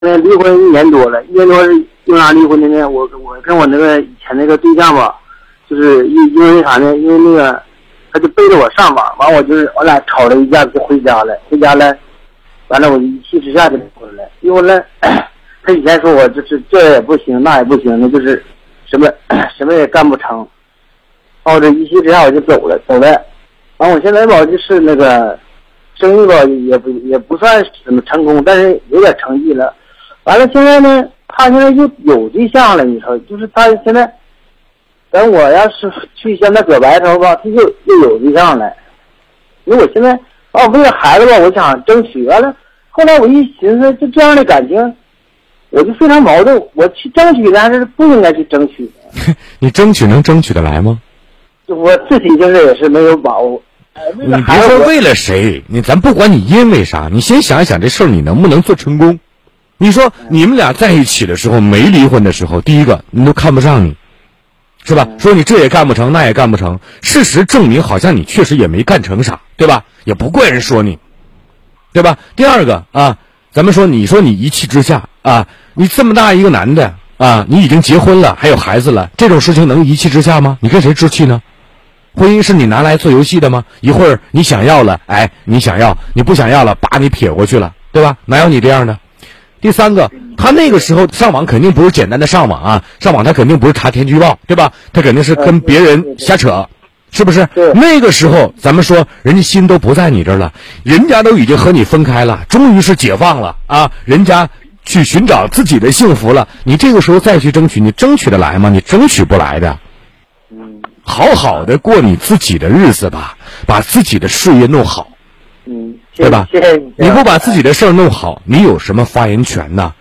离婚1年多了，1年多是因为啥离婚的呢？我跟我那个以前那个对象吧，就是因为啥呢？因为那个他就背着我上网，完我俩吵了一架就回家了，完了我一气之下就离婚了。离婚了，他以前说我这也不行那也不行的，就是什么也干不成。我这一气之下我就走了。完我现在吧就是那个生意吧也不算怎么成功，但是有点成绩了。完了现在呢，他现在就有对象了，你说就是他现在等我要是去向他表白的时候吧，他又有对象了。因为我现在为了孩子吧，我想争取。完了后来我一寻思，就这样的感情我就非常矛盾，我去争取还是不应该去争取的。 你争取能争取得来吗？ 我自己就是也是没有把握。 你别说为了谁，咱不管你因为啥，你先想一想这事儿你能不能做成功。你说你们俩在一起的时候，没离婚的时候，第一个你都看不上你，是吧？说你这也干不成那也干不成，事实证明好像你确实也没干成啥，对吧？也不怪人说你，对吧？第二个咱们说你一气之下你这么大一个男的你已经结婚了还有孩子了，这种事情能一气之下吗？你跟谁置气呢？婚姻是你拿来做游戏的吗？一会儿你想要了你想要，你不想要了把你撇过去了，对吧？哪有你这样的？第三个，他那个时候上网肯定不是简单的上网上网他肯定不是查天气预报，对吧？他肯定是跟别人瞎扯，是不是？那个时候咱们说人家心都不在你这儿了，人家都已经和你分开了，终于是解放了人家去寻找自己的幸福了，你这个时候再去争取，你争取得来吗？你争取不来的。好好的过你自己的日子吧，把自己的事业弄好，对吧？ 谢谢你。 你不把自己的事儿弄好，你有什么发言权呢？